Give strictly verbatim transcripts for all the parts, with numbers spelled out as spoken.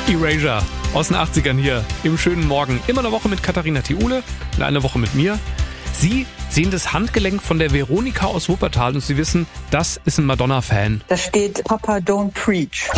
Erasure aus den achtzigern hier im schönen Morgen. Immer eine Woche mit Katharina Thiule und eine Woche mit mir. Sie sehen das Handgelenk von der Veronika aus Wuppertal und Sie wissen, das ist ein Madonna-Fan. Da steht Papa Don't Preach.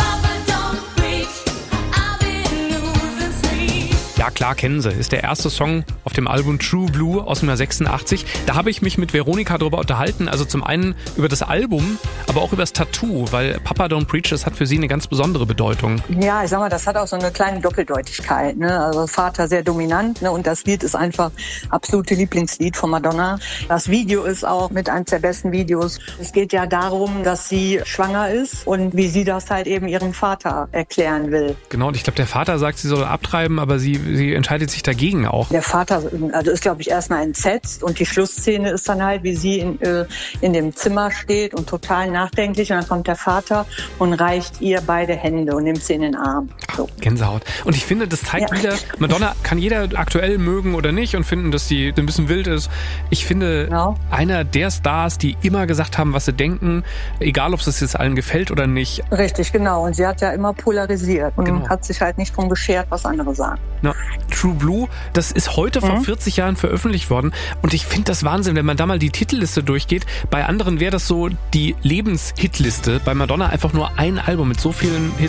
Ja, klar, kennen Sie. Ist der erste Song auf dem Album True Blue aus dem Jahr sechsundachtzig. Da habe ich mich mit Veronika darüber unterhalten. Also zum einen über das Album, aber auch über das Tattoo, weil Papa Don't Preach, das hat für sie eine ganz besondere Bedeutung. Ja, ich sag mal, das hat auch so eine kleine Doppeldeutigkeit. Ne? Also Vater sehr dominant, ne? Und das Lied ist einfach absolute Lieblingslied von Madonna. Das Video ist auch mit eines der besten Videos. Es geht ja darum, dass sie schwanger ist und wie sie das halt eben ihrem Vater erklären will. Genau, und ich glaube, der Vater sagt, sie soll abtreiben, aber sie Sie entscheidet sich dagegen auch. Der Vater also ist, glaube ich, erstmal entsetzt und die Schlussszene ist dann halt, wie sie in, äh, in dem Zimmer steht und total nachdenklich und dann kommt der Vater und reicht ihr beide Hände und nimmt sie in den Arm. So. Ach, Gänsehaut. Und ich finde, das zeigt ja. wieder, Madonna kann jeder aktuell mögen oder nicht und finden, dass sie ein bisschen wild ist. Ich finde, genau. einer der Stars, die immer gesagt haben, was sie denken, egal ob es jetzt allen gefällt oder nicht. Richtig, genau. Und sie hat ja immer polarisiert und genau. hat sich halt nicht drum geschert, was andere sagen. Na, True Blue, das ist heute mhm. vor vierzig Jahren veröffentlicht worden und ich finde das Wahnsinn, wenn man da mal die Titelliste durchgeht. Bei anderen wäre das so die Lebenshitliste, bei Madonna einfach nur ein Album mit so vielen Hits.